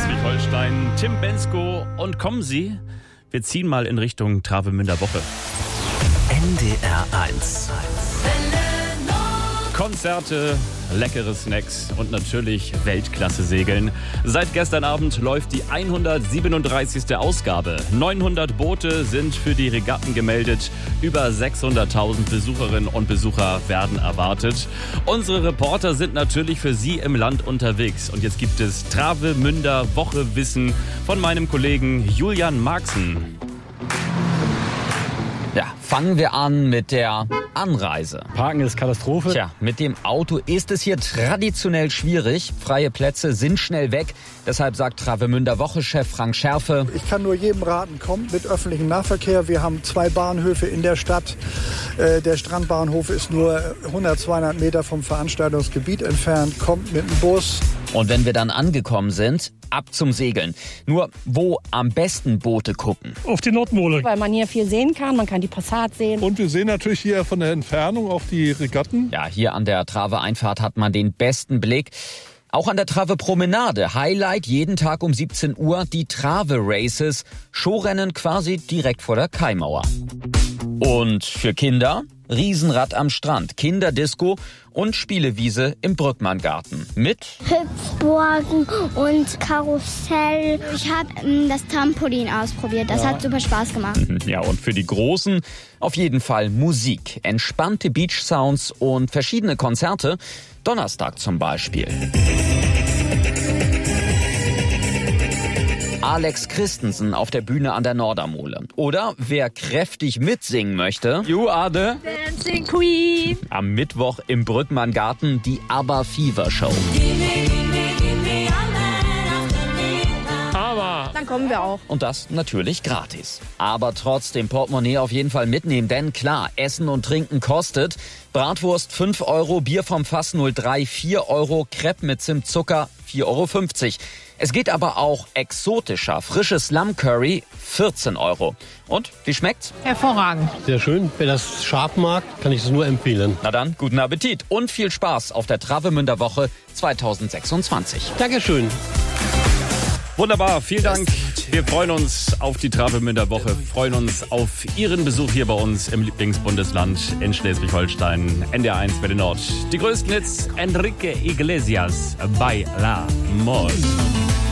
Schleswig-Holstein, Tim Bensko. Und kommen Sie, wir ziehen mal in Richtung Travemünder Woche. NDR 1. Konzerte, leckere Snacks und natürlich Weltklasse-Segeln. Seit gestern Abend läuft die 137. Ausgabe. 900 Boote sind für die Regatten gemeldet. Über 600.000 Besucherinnen und Besucher werden erwartet. Unsere Reporter sind natürlich für Sie im Land unterwegs. Und jetzt gibt es Travemünder Woche Wissen von meinem Kollegen Julian Marxen. Ja, fangen wir an mit der Anreise. Parken ist Katastrophe. Tja, mit dem Auto ist es hier traditionell schwierig. Freie Plätze sind schnell weg. Deshalb sagt Travemünder Woche-Chef Frank Scherfe: Ich kann nur jedem raten, kommt mit öffentlichem Nahverkehr. Wir haben 2 Bahnhöfe in der Stadt. Der Strandbahnhof ist nur 100, 200 Meter vom Veranstaltungsgebiet entfernt. Kommt mit dem Bus. Und wenn wir dann angekommen sind, ab zum Segeln. Nur wo am besten Boote gucken? Auf die Nordmole. Weil man hier viel sehen kann, man kann die Passat sehen. Und wir sehen natürlich hier von der Entfernung auch die Regatten. Ja, hier an der Trave-Einfahrt hat man den besten Blick. Auch an der Trave-Promenade. Highlight jeden Tag um 17 Uhr die Trave-Races. Showrennen quasi direkt vor der Kaimauer. Und für Kinder? Riesenrad am Strand, Kinderdisco und Spielewiese im Brückmanngarten. Mit Hüpfburgen und Karussell. Ich habe das Trampolin ausprobiert. Das hat super Spaß gemacht. Ja, und für die Großen auf jeden Fall Musik, entspannte Beach-Sounds und verschiedene Konzerte. Donnerstag zum Beispiel. Alex Christensen auf der Bühne an der Nordermole. Oder wer kräftig mitsingen möchte, You are the Dancing Queen. Am Mittwoch im Brückmanngarten die ABBA Fever Show. Aber Dann kommen wir auch. Und das natürlich gratis. Aber trotzdem Portemonnaie auf jeden Fall mitnehmen, denn klar, Essen und Trinken kostet. Bratwurst 5 Euro, Bier vom Fass 03 4 Euro, Crepe mit Zimtzucker 4,50 Euro. Es geht aber auch exotischer, frisches Lammcurry 14 Euro. Und wie schmeckt's? Hervorragend. sehr schön. Wer das scharf mag, kann ich es nur empfehlen. Na dann, guten Appetit und viel Spaß auf der Travemünder Woche 2026. Dankeschön. Wunderbar, vielen Dank. Wir freuen uns auf die Travemünder Woche, freuen uns auf Ihren Besuch hier bei uns im Lieblingsbundesland in Schleswig-Holstein, NDR 1 Welle Nord. Die größten Hits, Enrique Iglesias, Bailamos.